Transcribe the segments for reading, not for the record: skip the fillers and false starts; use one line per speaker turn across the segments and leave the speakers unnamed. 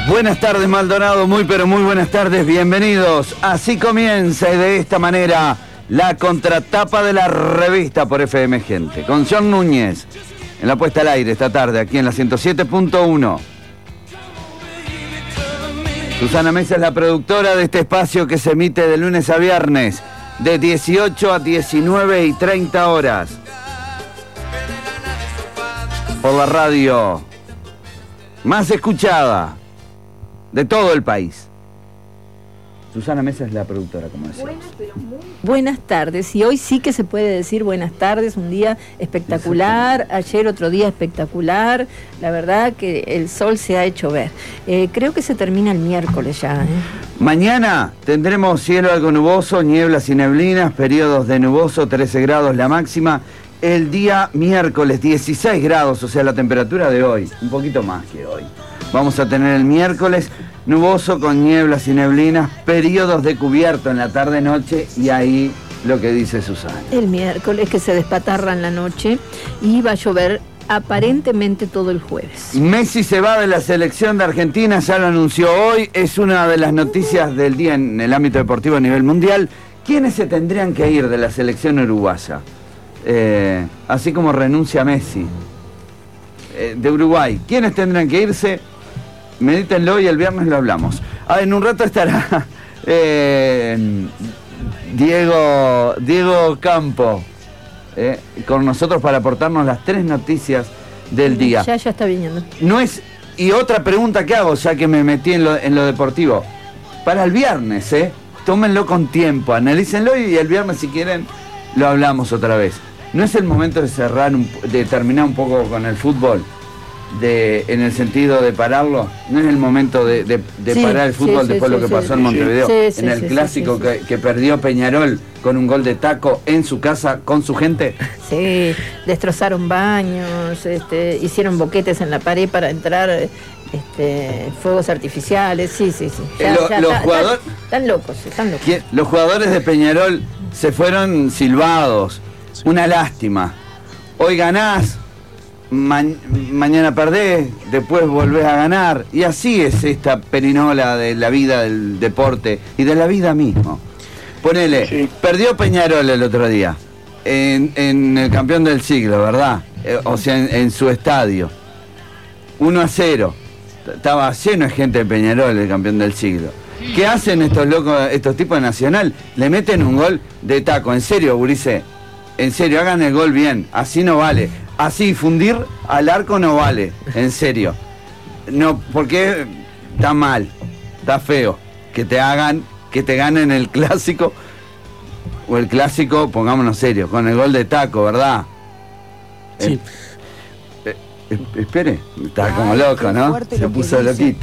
Buenas tardes, Maldonado, muy pero muy buenas tardes, bienvenidos. Así comienza y de esta manera la contratapa de la revista por FM Gente, con John Núñez en la puesta al aire esta tarde aquí en la 107.1. Susana Mesa es la productora de este espacio que se emite de lunes a viernes de 18 a 19 y 30 horas por la radio más escuchada de todo el país. Susana Mesa es la productora, como decía.
Buenas tardes, y hoy sí que se puede decir buenas tardes, un día espectacular, ayer otro día espectacular, la verdad que el sol se ha hecho ver. Creo que se termina el miércoles ya.
Mañana tendremos cielo algo nuboso, nieblas y neblinas, periodos de nuboso, 13 grados la máxima. El día miércoles 16 grados, o sea la temperatura de hoy, un poquito más que hoy. Vamos a tener el miércoles nuboso con nieblas y neblinas, periodos de cubierto en la tarde-noche y ahí lo que dice Susana.
El miércoles que se despatarra en la noche y va a llover aparentemente todo el jueves.
Messi se va de la selección de Argentina, ya lo anunció hoy, es una de las noticias del día en el ámbito deportivo a nivel mundial. ¿Quiénes se tendrían que ir de la selección uruguaya? Así como renuncia Messi de Uruguay. ¿Quiénes tendrán que irse? Medítenlo y el viernes lo hablamos. En un rato estará Diego Campo con nosotros para aportarnos las 3 noticias del día.
Ya está viniendo.
No es, y otra pregunta que hago, ya que me metí en lo deportivo. Para el viernes, tómenlo con tiempo, analícenlo y el viernes si quieren lo hablamos otra vez. ¿No es el momento de terminar un poco con el fútbol? En el sentido de pararlo, no es el momento de parar el fútbol después de lo que pasó en Montevideo, en el clásico que perdió Peñarol con un gol de Taco en su casa con su gente.
Sí, destrozaron baños, hicieron boquetes en la pared para entrar, fuegos artificiales, sí. Están locos.
Los jugadores de Peñarol se fueron silbados, una lástima. Hoy ganás, mañana perdés, después volvés a ganar, y así es esta perinola de la vida del deporte y de la vida mismo. Ponele, perdió Peñarol el otro día en el campeón del siglo, ¿verdad? O sea, en su estadio 1-0, estaba lleno de gente de Peñarol, el campeón del siglo. ¿Qué hacen estos locos, estos tipos de Nacional? Le meten un gol de Taco, en serio, gurice, en serio, hagan el gol bien, así no vale. Así, fundir al arco no vale, en serio. No, porque está mal, está feo. Que te ganen el clásico, o el clásico, pongámonos serios, con el gol de Taco, ¿verdad?
Sí.
Espere, está como loco, ¿no? Se puso loquito.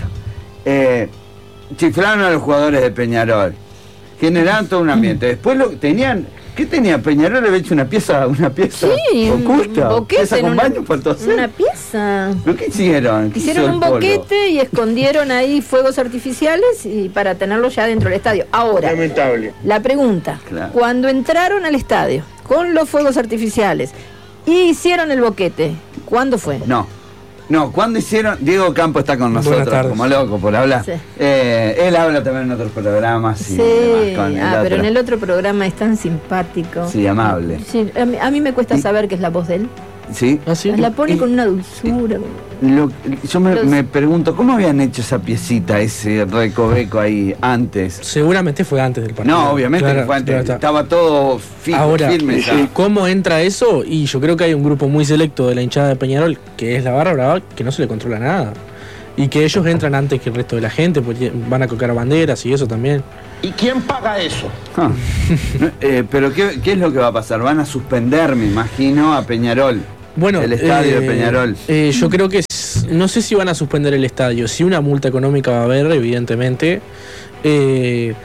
Chiflaron a los jugadores de Peñarol. Generaron todo un ambiente. Después tenían... ¿Qué tenía Peñarol? ¿Había hecho una pieza oculta? ¿Pieza con baño por todos?
Una pieza.
¿Pero qué hicieron?
Hicieron un boquete y escondieron ahí fuegos artificiales y para tenerlos ya dentro del estadio. Ahora, lamentable. La pregunta, claro. Cuando entraron al estadio con los fuegos artificiales y hicieron el boquete, ¿cuándo fue? No, ¿cuándo hicieron? Diego Campo está con nosotros, como loco por hablar. Sí. Él habla también en otros programas. Sí, pero en el otro programa es tan simpático.
Sí, amable.
Sí, a mí me cuesta saber que es la voz de él.
¿Sí?
La pone con una dulzura.
Yo me pregunto, ¿cómo habían hecho esa piecita, ese recoveco ahí antes?
Seguramente fue antes del partido.
No, obviamente claro, que fue antes. Estaba todo firme.
¿Cómo entra eso? Y yo creo que hay un grupo muy selecto de la hinchada de Peñarol, que es la barra brava, que no se le controla nada. Y que ellos entran antes que el resto de la gente, porque van a colgar banderas y eso también.
¿Y quién paga eso?
Pero ¿qué es lo que va a pasar? Van a suspender, me imagino, a Peñarol.
Bueno,
el estadio de Peñarol.
Yo creo que no sé si van a suspender el estadio. Si una multa económica va a haber, evidentemente.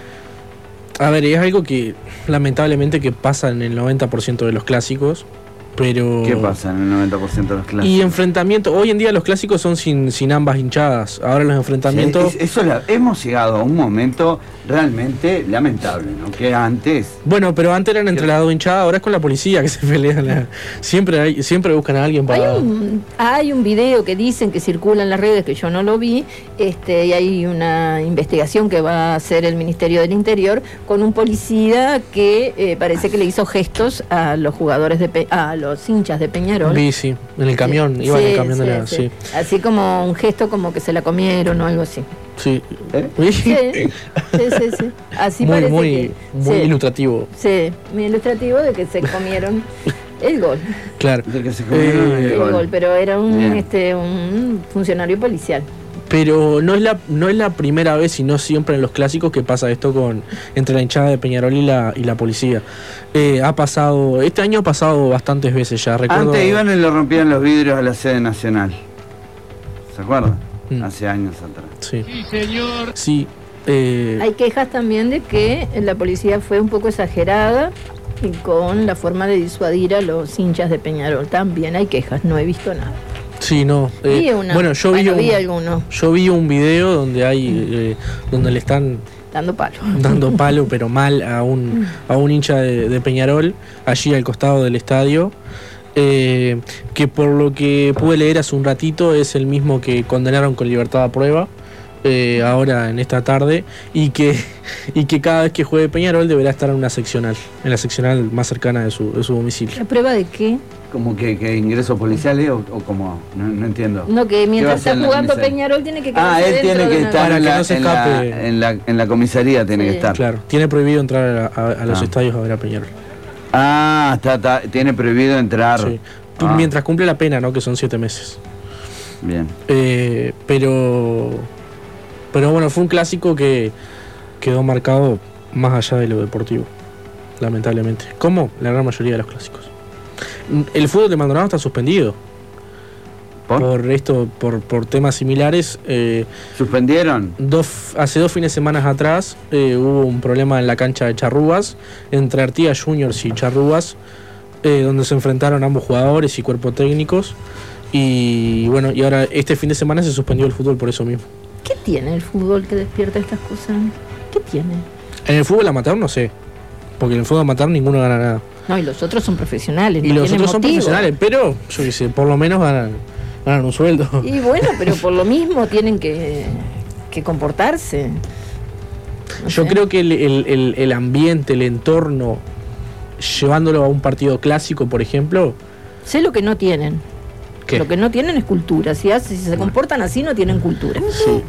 A ver, es algo que lamentablemente que pasa en el 90% de los clásicos. Pero...
¿Qué pasa en el 90% de los clásicos?
Y enfrentamientos, hoy en día los clásicos son sin ambas hinchadas. Ahora los enfrentamientos...
Sí, hemos llegado a un momento realmente lamentable, ¿no? Que antes...
Bueno, pero antes eran entre las dos hinchadas, ahora es con la policía que se pelean. Siempre buscan a alguien para...
Hay un video que dicen que circula en las redes, que yo no lo vi, y hay una investigación que va a hacer el Ministerio del Interior con un policía que parece que le hizo gestos a los jugadores a los hinchas de Peñarol.
Sí, en el camión, iba en el camión de la... Sí.
Así como un gesto como que se la comieron o algo así.
Sí.
Sí. Así parece
muy ilustrativo.
Sí, muy ilustrativo de que se comieron el gol.
Claro.
De que se comieron el gol.
Pero era un funcionario policial.
Pero no es la primera vez, sino siempre en los clásicos que pasa esto entre la hinchada de Peñarol y la policía. Este año ha pasado bastantes veces ya. Recuerdo...
Antes iban y le rompían los vidrios a la sede nacional. ¿Se acuerdan? Hace años atrás.
Sí,
señor.
Sí.
Hay quejas también de que la policía fue un poco exagerada y con la forma de disuadir a los hinchas de Peñarol. También hay quejas, no he visto nada.
Sí, no. Yo vi un video donde donde le están dando palo, pero mal a un hincha de Peñarol allí al costado del estadio. Que por lo que pude leer hace un ratito es el mismo que condenaron con libertad a prueba ahora en esta tarde, y que cada vez que juegue Peñarol deberá estar en la seccional más cercana de su domicilio.
¿La prueba de qué?
¿Como que ingresos policiales o como? No entiendo.
No, que mientras está jugando Peñarol tiene que quedarse
él tiene que estar en la comisaría, tiene que estar.
Claro, tiene prohibido entrar a los estadios a ver a Peñarol.
Tiene prohibido entrar.
Sí. Mientras cumple la pena, ¿no? Que son 7 meses.
Bien.
Pero bueno, fue un clásico que quedó marcado más allá de lo deportivo, lamentablemente. Como la gran mayoría de los clásicos. El fútbol de Maldonado está suspendido. Por temas similares.
¿Suspendieron?
Hace 2 fines de semana atrás hubo un problema en la cancha de Charrúas entre Artigas Juniors y Charrúas, donde se enfrentaron ambos jugadores y cuerpos técnicos, y bueno, y ahora este fin de semana se suspendió el fútbol por eso mismo.
¿Qué tiene el fútbol que despierta estas cosas? ¿Qué tiene?
En el fútbol amateur no sé, porque en el fútbol amateur ninguno gana nada.
No, y los otros son profesionales.
Y los otros son profesionales, pero yo qué sé, por lo menos ganan un sueldo.
Y bueno, pero por lo mismo tienen que comportarse.
Yo creo que el ambiente, el entorno, llevándolo a un partido clásico, por ejemplo...
Sé lo que no tienen.
¿Qué?
Lo que no tienen es cultura. Si se comportan así, no tienen cultura.
Sí.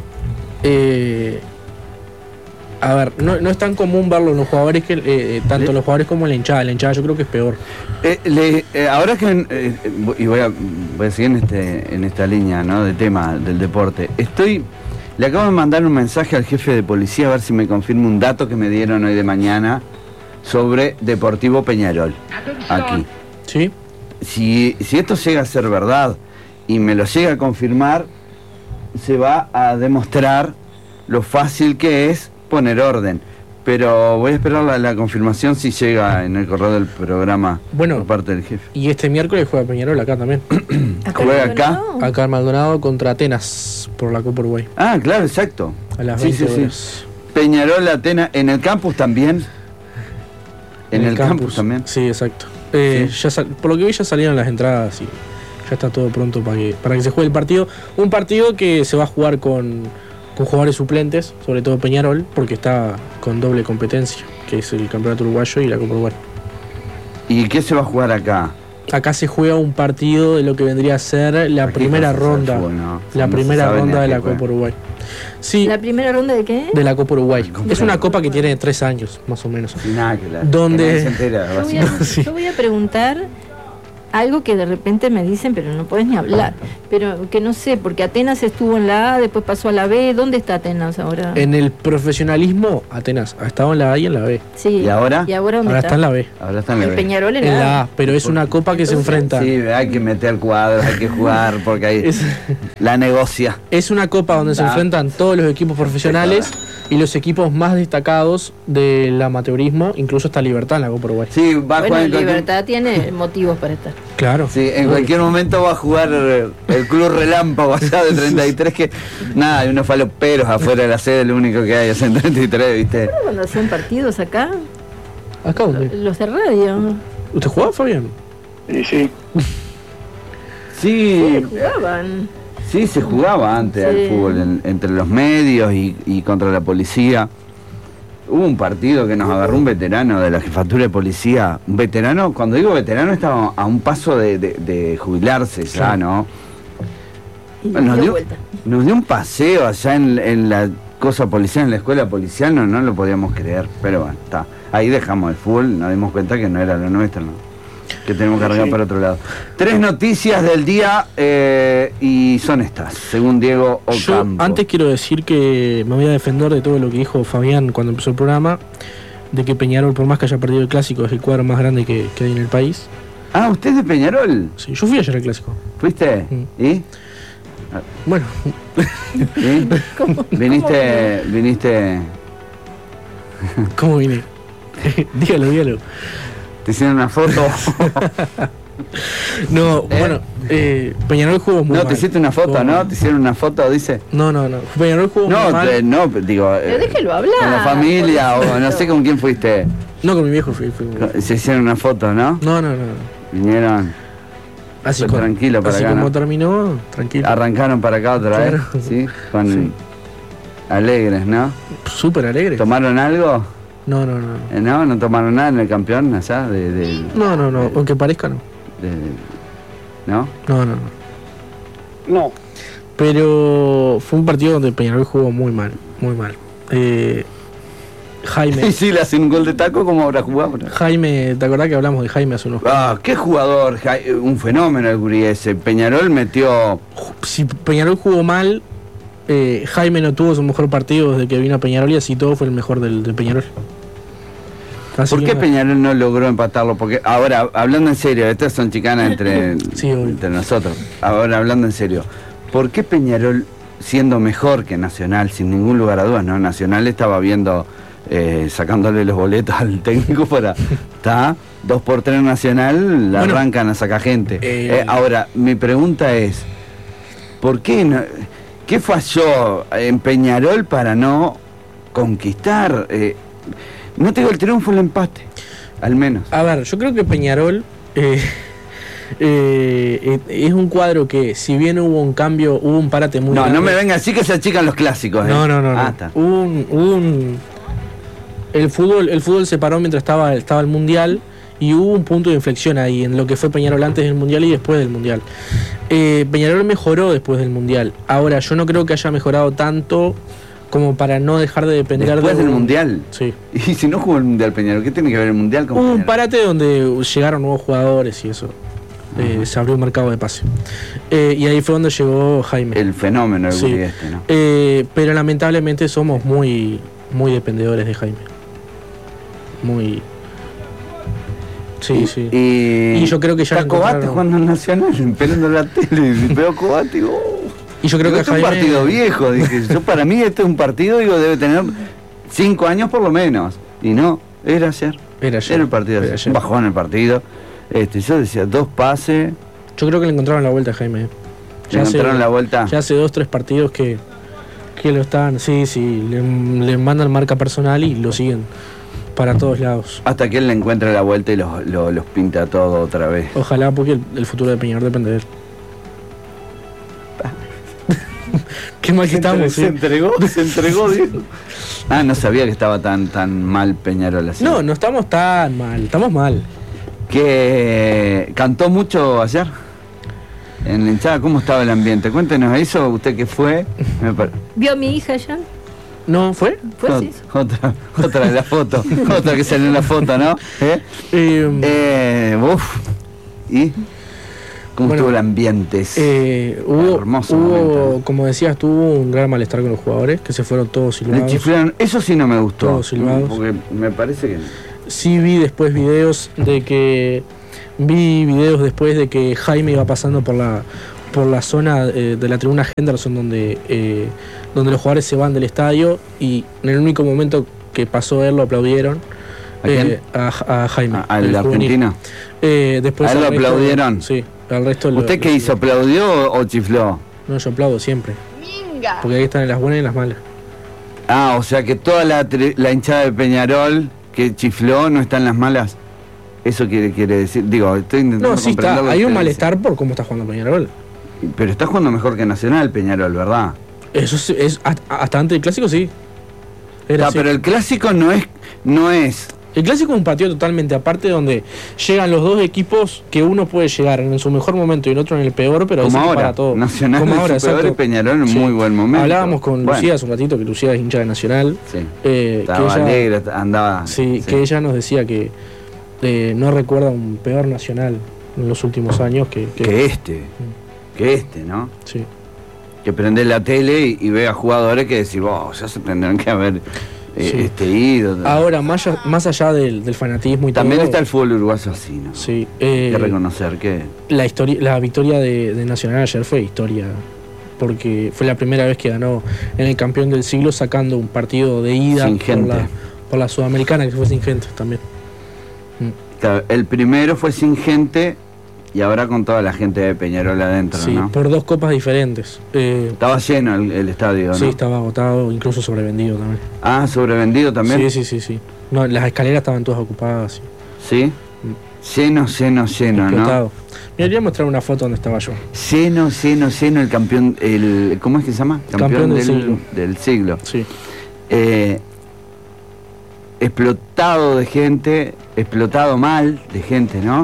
A ver, no es tan común verlo en los jugadores, tanto los jugadores como en la hinchada. La hinchada yo creo que es peor.
Ahora que y voy a seguir en esta línea, ¿no?, de tema del deporte. Le acabo de mandar un mensaje al jefe de policía a ver si me confirma un dato que me dieron hoy de mañana sobre Deportivo Peñarol. Aquí.
¿Sí?
Si esto llega a ser verdad y me lo llega a confirmar, se va a demostrar lo fácil que es poner orden. Pero voy a esperar la confirmación si llega en el correo del programa por parte del jefe.
Y este miércoles juega Peñarol acá también.
¿Juega acá?
Acá en Maldonado contra Atenas por la Copa Uruguay.
Claro, exacto.
A las 20 horas.
Peñarol, Atenas, en el campus también. En el campus también.
Sí, exacto. Por lo que vi ya salieron las entradas y ya está todo pronto para que se juegue el partido. Un partido que se va a jugar con jugadores suplentes, sobre todo Peñarol, porque está con doble competencia, que es el Campeonato Uruguayo y la Copa Uruguay.
¿Y qué se va a jugar acá?
Acá se juega un partido de lo que vendría a ser la primera ronda. La primera ronda de la Copa Uruguay. Sí.
¿La primera ronda de qué?
De la Copa Uruguay. Es una copa que tiene 3 años, más o menos.
Donde
yo voy a preguntar algo que de repente me dicen, pero no puedes ni hablar. Pero que no sé, porque Atenas estuvo en la A, después pasó a la B. ¿Dónde está Atenas ahora?
En el profesionalismo, Atenas ha estado en la A y en la B.
Sí.
¿Y ahora?
¿Dónde
está en la B.
Ahora está en la B.
El Peñarol en
la A, pero es una copa que se enfrenta.
Sí, hay que meter cuadros, hay que jugar, porque ahí la negocia.
Es una copa donde se enfrentan todos los equipos profesionales y los equipos más destacados del amateurismo, incluso está Libertad en la Copa Uruguay.
Sí, va a jugar
Libertad tiene motivos para estar.
Claro.
Sí, en cualquier momento va a jugar el Club Relámpago allá de 33, que nada, hay unos faloperos afuera de la sede, lo único que hay es en 33, ¿viste?
¿Pero cuando hacían partidos acá?
¿Acá dónde?
Los de radio.
¿Usted jugaba, Fabián?
Sí.
Sí, jugaban.
Sí, se jugaba antes al fútbol entre los medios y contra la policía. Hubo un partido que nos agarró un veterano de la jefatura de policía. Un veterano, cuando digo veterano, estaba a un paso de jubilarse ya, ¿no? Nos dio un paseo allá en la cosa policial, en la escuela policial, no lo podíamos creer. Pero bueno, está. Ahí dejamos el fútbol, nos dimos cuenta que no era lo nuestro, ¿no? Que tenemos que arrancar para otro lado. 3 noticias del día y son estas, según Diego Ocampo.
Yo antes quiero decir que me voy a defender de todo lo que dijo Fabián cuando empezó el programa, de que Peñarol, por más que haya perdido el Clásico, es el cuadro más grande que hay en el país.
Ah, ¿usted es de Peñarol?
Sí, yo fui ayer al Clásico.
¿Fuiste? ¿Y?
Bueno.
¿Y? ¿Viniste?
¿Cómo vine? dígalo.
¿Te hicieron una foto?
No, bueno, Peñarol jugó muy mal.
No, te hiciste una foto, ¿no? ¿Te hicieron una foto, dice?
No. Peñarol jugó muy mal.
No, digo...
Pero déjelo hablar.
Con la familia o no sé con quién fuiste.
No, con mi viejo fui.
Se hicieron una foto, ¿no?
No.
Vinieron...
Así
tranquilo para
así
acá,
como
¿no?
Terminó, tranquilo.
Arrancaron para acá otra vez, ¿sí? Alegres, ¿no?
Súper alegres.
¿Tomaron algo?
No.
¿No tomaron nada en el campeón allá?
No, aunque parezca no.
¿No?
No. Pero fue un partido donde Peñarol jugó muy mal. Jaime.
Y si le hacen un gol de taco, ¿cómo habrá jugado?
Jaime, ¿te acordás que hablamos de Jaime hace unos
qué jugador, un fenómeno el gurí ese. Peñarol metió...
Si Peñarol jugó mal, Jaime no tuvo su mejor partido desde que vino a Peñarol y así todo fue el mejor del Peñarol. Así
¿Por qué Peñarol no logró empatarlo? Porque ahora, hablando en serio, estas son chicanas entre nosotros. Ahora, hablando en serio, ¿por qué Peñarol, siendo mejor que Nacional, sin ningún lugar a dudas, ¿no? Nacional estaba viendo, sacándole los boletos al técnico para... ¿Está? 2x3 Nacional, la arrancan a sacar gente. Ahora, mi pregunta es, ¿por qué no, qué falló en Peñarol para no conquistar? No te digo el triunfo, el empate, al menos.
A ver, yo creo que Peñarol es un cuadro que, si bien hubo un cambio, hubo un parate muy grande.
No me venga así que se achican los clásicos.
No. El fútbol se paró mientras estaba el Mundial y hubo un punto de inflexión ahí en lo que fue Peñarol antes del Mundial y después del Mundial. Peñarol mejoró después del Mundial. Ahora, yo no creo que haya mejorado tanto como para no dejar de depender
después del Mundial.
Sí.
Y si no jugó el Mundial Peñarol, ¿qué tiene que ver el Mundial con
Peñarol? Un parate donde llegaron nuevos jugadores y eso. Se abrió un mercado de pase. Y ahí fue donde llegó Jaime.
El fenómeno ¿no?
Pero lamentablemente somos muy dependedores de Jaime. Muy... Sí. Y yo creo que ya...
Está Cobate jugando en Nacional, pelando la tele, veo Cobate
y yo creo que
este es un partido viejo, dije. Yo, para mí este es un partido, debe tener 5 años por lo menos. Y no, era ayer. Era el partido ayer. Un bajón el partido. Yo decía, 2 pases.
Yo creo que le encontraron la vuelta a Jaime.
¿Le encontraron la vuelta?
Ya hace 2-3 partidos que lo están, le mandan marca personal y lo siguen para todos lados.
Hasta que él le encuentre la vuelta y los pinta todo otra vez.
Ojalá, porque el futuro de Peñarol depende de él. Qué mal que estamos.
Se entregó, Diego. No sabía que estaba tan mal Peñarol así.
No estamos tan mal, estamos mal.
¿Que cantó mucho ayer? En la hinchada, ¿cómo estaba el ambiente? Cuéntenos eso, usted que fue.
¿Vio a mi hija ya?
¿No fue?
Sí.
Otra de la foto. Otra que salió en la foto, ¿no? ¿Y? ¿Cómo estuvo el ambiente?
Hubo, como decías, tuvo un gran malestar con los jugadores, que se fueron todos silbados.
Eso sí no me gustó.
Todos silbados.
Porque me parece que...
Sí vi después videos después de que Jaime iba pasando por por la zona de la tribuna Henderson donde los jugadores se van del estadio, y en el único momento que pasó él lo aplaudieron. ¿A Jaime?
¿A la Argentina?
Después
¿A él lo aplaudieron?
Sí, al resto.
¿Usted qué hizo? ¿Aplaudió o chifló?
No, yo aplaudo siempre. ¡Minga! Porque ahí están en las buenas y en las malas.
Ah, o sea que toda la hinchada de Peñarol que chifló no está en las malas. ¿Eso quiere decir? Digo, estoy intentando.
No, sí está. Hay un malestar por cómo está jugando Peñarol.
Pero está jugando mejor que Nacional Peñarol, ¿verdad?
Eso es hasta antes del clásico, sí.
Pero el clásico no es.
El clásico es un partido totalmente aparte, donde llegan los dos equipos que uno puede llegar en su mejor momento y el otro en el peor, pero
como ahora,
para todo.
Nacional como ahora, peor y Peñarol en muy buen momento.
Hablábamos con Lucía hace un ratito, que Lucía es hincha de Nacional.
Sí. Estaba alegre, andaba.
Sí, que ella nos decía que no recuerda un peor Nacional en los últimos años que
este. Que este, ¿no?
Sí.
Que prende la tele y ve a jugadores que decís, ya se tendrán que haber ido.
Ahora, más allá del fanatismo y
también
todo,
está el fútbol uruguayo así, ¿no?
Sí.
Hay que reconocer que
la victoria de Nacional ayer fue historia, porque fue la primera vez que ganó en el campeón del siglo, sacando un partido de ida
sin gente.
Por la Sudamericana, que fue sin gente también.
Claro, el primero fue sin gente. Y ahora con toda la gente de Peñarol adentro,
sí,
¿no?
por 2 copas diferentes.
Estaba lleno el estadio, ¿no?
Sí, estaba agotado, incluso sobrevendido también.
Ah, ¿sobrevendido también?
Sí. No, las escaleras estaban todas ocupadas.
¿Sí? Lleno,
explotado.
¿no?
Me voy a mostrar una foto donde estaba yo.
Lleno, el campeón, ¿cómo es que se llama?
Campeón
del siglo.
Sí.
Explotado de gente, explotado mal de gente, ¿no?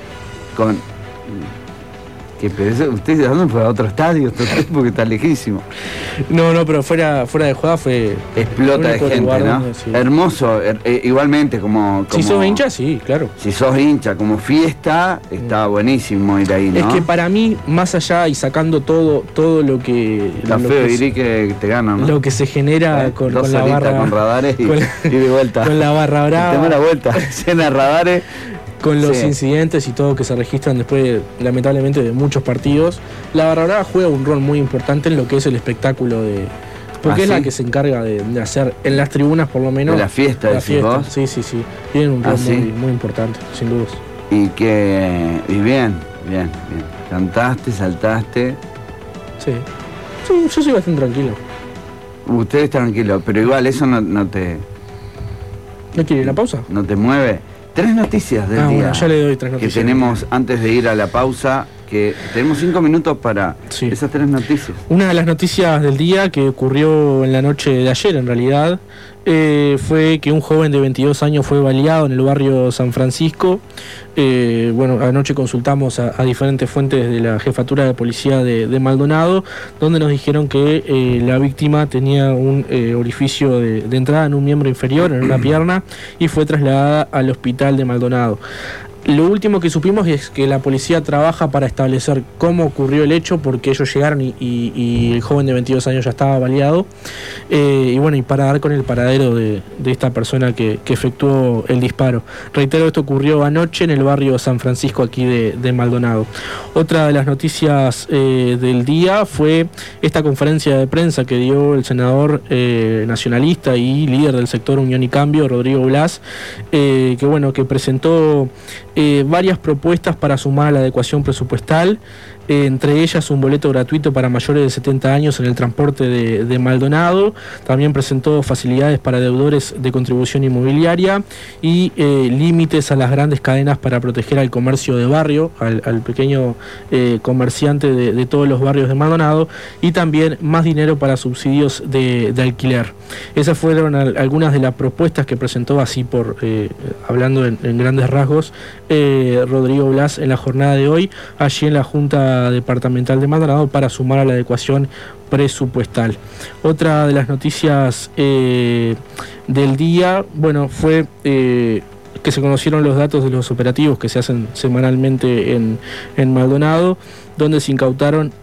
¿Usted de dónde fue? ¿A otro estadio? Porque está lejísimo.
No, pero fuera de jugada fue...
Explota de gente, ¿no? Sí. Hermoso, igualmente como...
Si sos hincha, sí, claro.
Si sos hincha, como fiesta, está buenísimo ir ahí, ¿no?
Es que para mí, más allá y sacando todo lo que...
Está feo, diría que te ganan, ¿no?
Lo que se genera con la barra...
con radares y de vuelta.
Con la barra brava.
Tenemos la vuelta, llena de radares...
Con los incidentes y todo que se registran después, lamentablemente, de muchos partidos, la barra brava juega un rol muy importante en lo que es el espectáculo porque es la que se encarga de hacer en las tribunas, por lo menos.
De la fiesta,
vos. Sí. Tienen un rol muy importante, sin dudas.
Y bien. Cantaste, saltaste.
Sí, yo soy bastante tranquilo.
Usted es tranquilo, pero igual eso no te...
¿No quiere ir a la pausa?
¿No te mueve? 3 noticias del día.
Bueno, ya le doy 3 noticias.
Que tenemos antes de ir a la pausa, que tenemos 5 minutos para esas 3 noticias.
Una de las noticias del día que ocurrió en la noche de ayer, en realidad, fue que un joven de 22 años fue baleado en el barrio San Francisco. Anoche consultamos a diferentes fuentes de la jefatura de policía de Maldonado, donde nos dijeron que la víctima tenía un orificio de entrada en un miembro inferior, en una pierna, y fue trasladada al hospital de Maldonado. Lo último que supimos es que la policía trabaja para establecer cómo ocurrió el hecho, porque ellos llegaron y el joven de 22 años ya estaba baleado. Y para dar con el paradero de esta persona que efectuó el disparo. Reitero, esto ocurrió anoche en el barrio San Francisco, aquí de Maldonado. Otra de las noticias del día fue esta conferencia de prensa que dio el senador nacionalista y líder del sector Unión y Cambio, Rodrigo Blas, que presentó varias propuestas para sumar a la adecuación presupuestal, entre ellas un boleto gratuito para mayores de 70 años en el transporte de Maldonado. También presentó facilidades para deudores de contribución inmobiliaria y límites a las grandes cadenas para proteger al comercio de barrio, al pequeño comerciante de todos los barrios de Maldonado, y también más dinero para subsidios de alquiler. Esas fueron algunas de las propuestas que presentó, así hablando en grandes rasgos, Rodrigo Blas en la jornada de hoy, allí en la Junta Departamental de Maldonado, para sumar a la adecuación presupuestal. Otra de las noticias del día, fue que se conocieron los datos de los operativos que se hacen semanalmente en Maldonado, donde se incautaron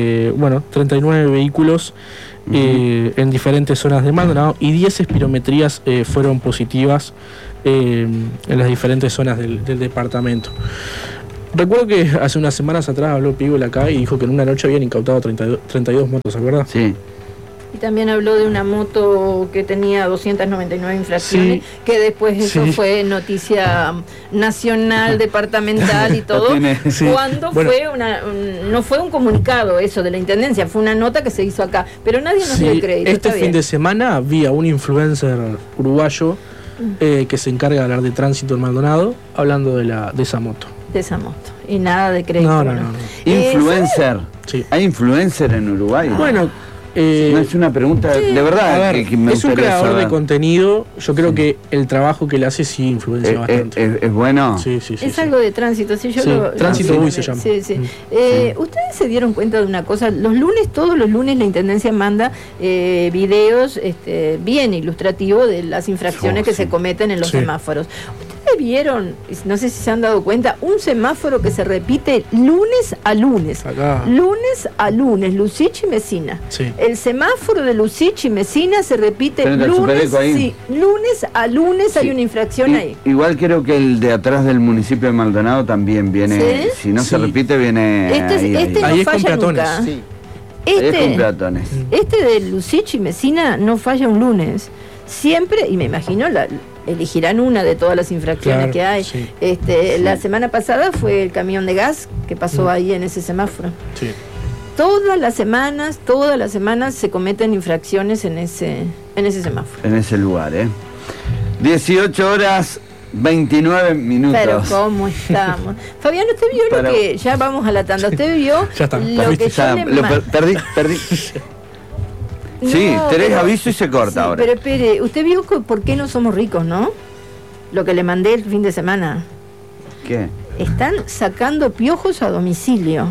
39 vehículos en diferentes zonas de Maldonado, y 10 espirometrías fueron positivas en las diferentes zonas del departamento. Recuerdo que hace unas semanas atrás habló Pígola acá y dijo que en una noche habían incautado 32 motos, ¿se acuerda?
Sí.
Y también habló de una moto que tenía 299 infracciones, que después eso fue noticia nacional, departamental y todo, cuando no fue un comunicado eso de la Intendencia, fue una nota que se hizo acá, pero nadie nos dio el crédito.
Este fin de semana había un influencer uruguayo que se encarga de hablar de tránsito en Maldonado, hablando de esa moto.
De esa moto. Y nada de crédito.
No.
Influencer. ¿Hay influencer en Uruguay?
Bueno,
no es una pregunta de verdad.
A ver,
que me
es un creador
saber.
de contenido. Yo creo que el trabajo que le hace sí influencia bastante.
¿Es bueno?
Sí.
Es algo de tránsito.
Tránsito Uy se llama.
Sí. Ustedes se dieron cuenta de una cosa. Todos los lunes la Intendencia manda videos bien ilustrativos de las infracciones que se cometen en los semáforos. ¿Ustedes vieron, no sé si se han dado cuenta, un semáforo que se repite lunes a lunes?
Acá.
Lunes a lunes, Lucich y Mesina.
Sí.
El semáforo de Lucich y Mesina se repite lunes a lunes hay una infracción ahí.
Igual creo que el de atrás del municipio de Maldonado también viene, si no se repite, viene
ahí no falla nunca.
Sí. Es con peatones.
Este de Lucich y Mesina no falla un lunes. Siempre, y me imagino elegirán una de todas las infracciones que hay.
Sí.
La semana pasada fue el camión de gas que pasó ahí en ese semáforo.
Sí.
Todas las semanas se cometen infracciones en ese semáforo.
En ese lugar, 18 horas 29 minutos.
Pero ¿cómo estamos? Fabián, ¿usted vio lo que... Ya vamos a la tanda. ¿Usted vio lo que yo le
perdí. Sí, tenés aviso y se corta ahora.
Pero espere, usted vio por qué no somos ricos, ¿no? Lo que le mandé el fin de semana.
¿Qué?
Están sacando piojos a domicilio.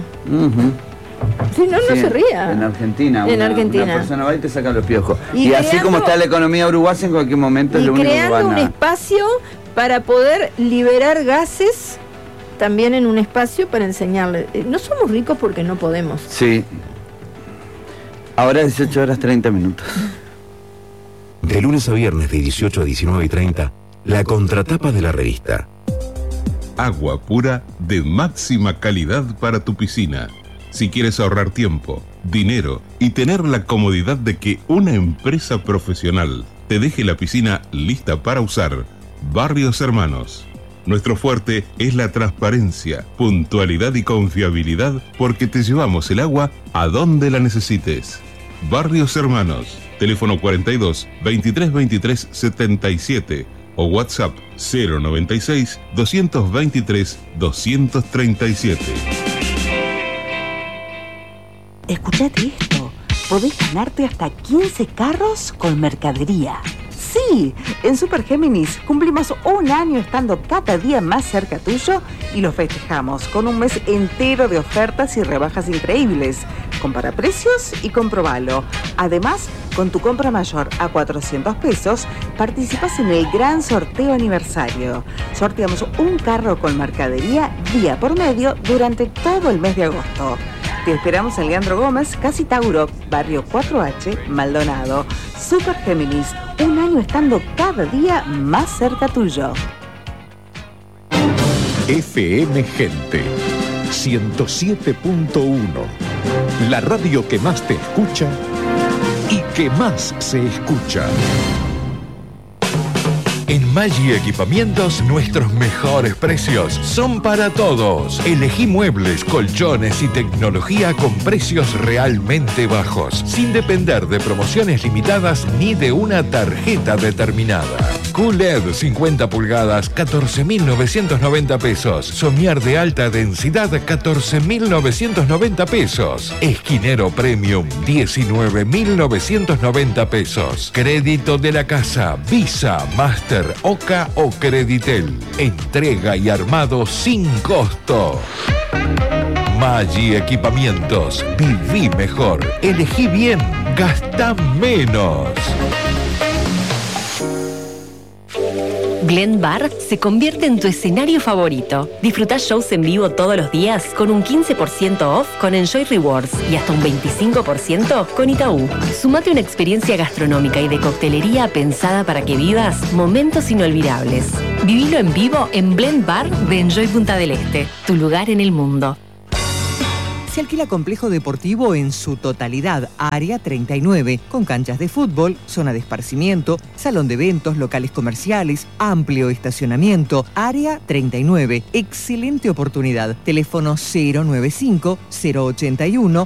Si no se ría.
En Argentina. Una persona va y te saca los piojos. Y así como está la economía uruguaya, en cualquier momento es lo único que van a...
creando un espacio para poder liberar gases, también en un espacio para enseñarle. No somos ricos porque no podemos.
Sí. Ahora 18 horas 30 minutos.
De lunes a viernes de 18 a 19:30, la contratapa de la revista.
Agua pura de máxima calidad para tu piscina. Si quieres ahorrar tiempo, dinero y tener la comodidad de que una empresa profesional te deje la piscina lista para usar, Barrios Hermanos. Nuestro fuerte es la transparencia, puntualidad y confiabilidad porque te llevamos el agua a donde la necesites. Barrios Hermanos, teléfono 42 23 23 77 o WhatsApp 096 223 237.
Escuchate esto, podés ganarte hasta 15 carros con mercadería. Sí, en Super Géminis cumplimos un año estando cada día más cerca tuyo y lo festejamos con un mes entero de ofertas y rebajas increíbles. Compara precios y comprobalo. Además, con tu compra mayor a 400 pesos, participas en el gran sorteo aniversario. Sorteamos un carro con mercadería día por medio durante todo el mes de agosto. Te esperamos en Leandro Gómez, Casi Tauro, Barrio 4H, Maldonado. Super Géminis, un año estando cada día más cerca tuyo.
FM Gente 107.1, la radio que más te escucha y que más se escucha. En Maggi Equipamientos, nuestros mejores precios son para todos. Elegí muebles, colchones y tecnología con precios realmente bajos, sin depender de promociones limitadas ni de una tarjeta determinada. QLED 50 pulgadas, 14.990 pesos. Somier de alta densidad, 14.990 pesos. Esquinero Premium, 19.990 pesos. Crédito de la casa, Visa, Master, Oca o Creditel. Entrega y armado sin costo. Maggi Equipamientos. Viví mejor. Elegí bien. Gastá menos.
Glen Bar se convierte en tu escenario favorito. Disfruta shows en vivo todos los días con un 15% off con Enjoy Rewards y hasta un 25% con Itaú. Sumate una experiencia gastronómica y de coctelería pensada para que vivas momentos inolvidables. Vivilo en vivo en Blend Bar de Enjoy Punta del Este, tu lugar en el mundo.
Se alquila complejo deportivo en su totalidad, Área 39, con canchas de fútbol, zona de esparcimiento, salón de eventos, locales comerciales, amplio estacionamiento. Área 39, excelente oportunidad. Teléfono 095-081